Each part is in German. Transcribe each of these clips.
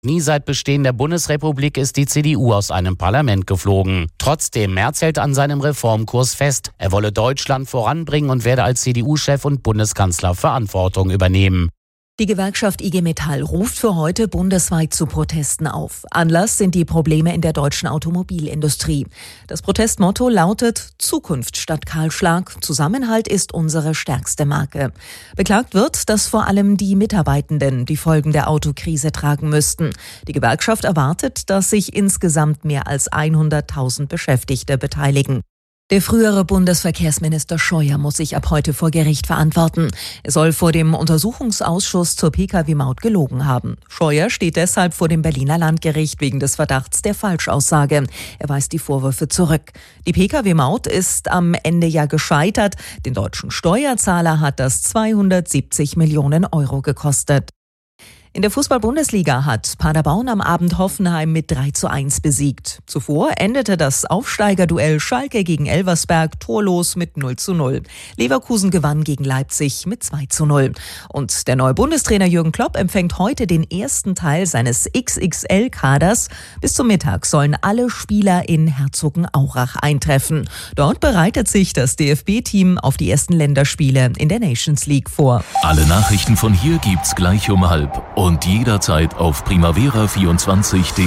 Nie seit Bestehen der Bundesrepublik ist die CDU aus einem Parlament geflogen. Trotzdem, Merz hält an seinem Reformkurs fest. Er wolle Deutschland voranbringen und werde als CDU-Chef und Bundeskanzler Verantwortung übernehmen. Die Gewerkschaft IG Metall ruft für heute bundesweit zu Protesten auf. Anlass sind die Probleme in der deutschen Automobilindustrie. Das Protestmotto lautet Zukunft statt Kahlschlag. Zusammenhalt ist unsere stärkste Marke. Beklagt wird, dass vor allem die Mitarbeitenden die Folgen der Autokrise tragen müssten. Die Gewerkschaft erwartet, dass sich insgesamt mehr als 100.000 Beschäftigte beteiligen. Der frühere Bundesverkehrsminister Scheuer muss sich ab heute vor Gericht verantworten. Er soll vor dem Untersuchungsausschuss zur Pkw-Maut gelogen haben. Scheuer steht deshalb vor dem Berliner Landgericht wegen des Verdachts der Falschaussage. Er weist die Vorwürfe zurück. Die Pkw-Maut ist am Ende ja gescheitert. Den deutschen Steuerzahler hat das 270 Millionen Euro gekostet. In der Fußball-Bundesliga hat Paderborn am Abend Hoffenheim mit 3:1 besiegt. Zuvor endete das Aufsteigerduell Schalke gegen Elversberg torlos mit 0:0. Leverkusen gewann gegen Leipzig mit 2:0. Und der neue Bundestrainer Jürgen Klopp empfängt heute den ersten Teil seines XXL-Kaders. Bis zum Mittag sollen alle Spieler in Herzogenaurach eintreffen. Dort bereitet sich das DFB-Team auf die ersten Länderspiele in der Nations League vor. Alle Nachrichten von hier gibt's gleich um 12:30. Und jederzeit auf primavera24.de.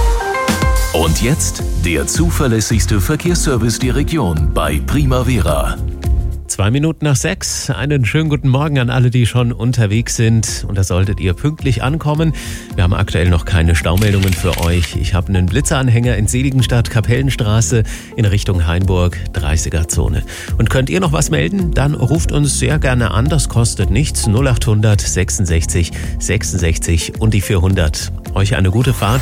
Und jetzt der zuverlässigste Verkehrsservice der Region bei Primavera. 6:02. Einen schönen guten Morgen an alle, die schon unterwegs sind. Und da solltet ihr pünktlich ankommen. Wir haben aktuell noch keine Staumeldungen für euch. Ich habe einen Blitzeranhänger in Seligenstadt, Kapellenstraße in Richtung Hainburg, 30er-Zone. Und könnt ihr noch was melden? Dann ruft uns sehr gerne an. Das kostet nichts. 0800 66 66 und die 400. Euch eine gute Fahrt.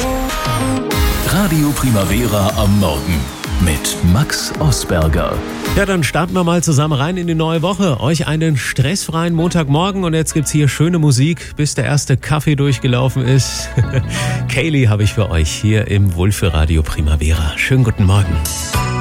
Radio Primavera am Morgen mit Max Osberger. Ja, dann starten wir mal zusammen rein in die neue Woche. Euch einen stressfreien Montagmorgen und jetzt gibt's hier schöne Musik, bis der erste Kaffee durchgelaufen ist. Kaylee habe ich für euch hier im Wohlfühlradio Primavera. Schönen guten Morgen.